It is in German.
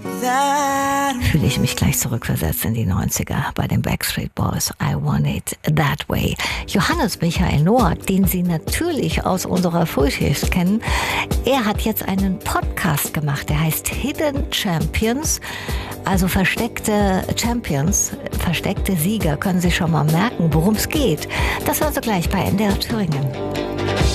Fühle ich mich gleich zurückversetzt in die 90er bei den Backstreet Boys. I Want It That Way. Johannes Michael Noah, den Sie natürlich aus unserer Frühschicht kennen, er hat jetzt einen Podcast gemacht, der heißt Hidden Champions, also versteckte Champions, versteckte Sieger. Können Sie schon mal merken, worum es geht. Das war so gleich bei NDR Thüringen.